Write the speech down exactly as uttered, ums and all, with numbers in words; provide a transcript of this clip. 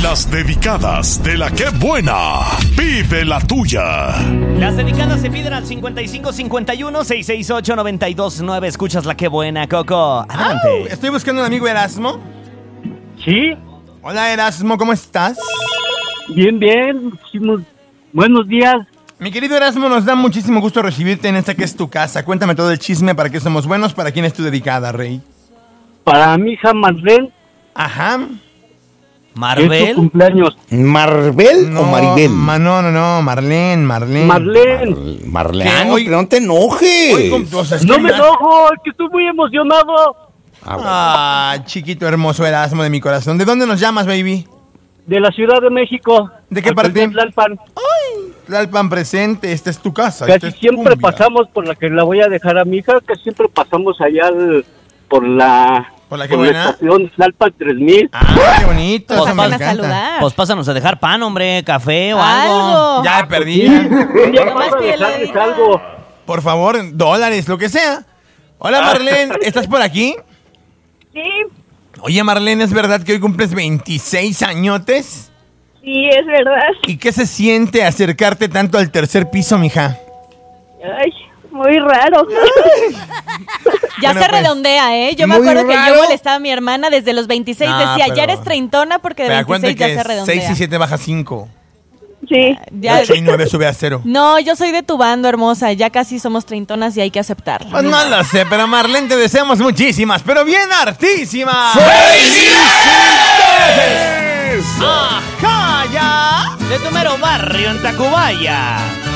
Las dedicadas de la que buena. Pide la tuya. Las dedicadas se piden al cincuenta y cinco cincuenta y uno, seiscientos sesenta y ocho, noventa y dos nueve. Escuchas la que buena, Coco. Adelante. Au, estoy buscando un amigo, Erasmo. Sí, Hola, Erasmo, ¿cómo estás? bien, bien. Muchísimos buenos días. Mi querido Erasmo, nos da muchísimo gusto recibirte en esta que es tu casa. Cuéntame todo el chisme, para qué somos buenos, para quién es tu dedicada, rey. Para mi hija Marlene, Ajá. es su Marvel. cumpleaños. ¿Marvel No, o Maribel? ma- no, no, no, Marlene, Marlene. Marlene. Marlene, ¿Qué? no, Hoy- pero no te enojes. Oye, ¿cómo- o sea, es No que me ya- enojo, es que estoy muy emocionado. Ah, bueno. Ah, chiquito hermoso Erasmo de mi corazón. ¿De dónde nos llamas, baby? De la Ciudad de México. ¿De qué Alcaldía parte? Tlalpan. Tlalpan presente, esta es tu casa. esta Casi es tu siempre cumbia. pasamos por la que la voy a dejar a mi hija, que siempre pasamos allá al- por la... ¿Por la que por buena? la estación Tlalpan tres mil. Ah, qué bonito. Pues eso me van a encanta. saludar. Pues pásanos a dejar pan, hombre, café o algo. Algo. Ya me perdí. Un día Nomás vamos a pídele, dejarles hija. algo. Por favor, dólares, lo que sea. Hola, Marlene, ¿estás por aquí? Sí, Oye, Marlene, ¿es verdad que hoy cumples veintiséis añotes? sí, es verdad. ¿Y qué se siente acercarte tanto al tercer piso, mija? Ay, muy raro. Ya Bueno, se pues, redondea, ¿eh? Yo me muy acuerdo que raro. yo molestaba a mi hermana desde los veintiséis. No, Decía, pero- ya eres treintona porque de Pero acuérdate veintiséis ya se que redondea. seis y siete baja cinco. Sí. Ya- ocho y nueve sube a cero. No, yo soy de tu bando, hermosa. Ya casi somos treintonas y hay que aceptarlo. Pues no lo sé, pero Marlene, te deseamos muchísimas, pero bien hartísimas. ¡Ajá, ya! De tu mero barrio en Tacubaya.